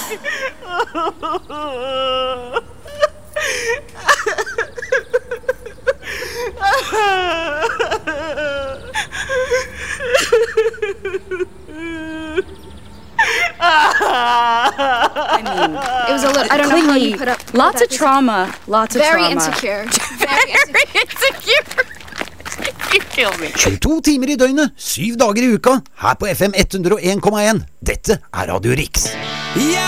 I mean, it was a little, I don't know how you put up lots of trauma, lots of very trauma. Insecure. Very insecure. You kill me. 22 timer I døgnet, 7 dager I uka, her på FM 101,1. Dette Radio Riks. Ja!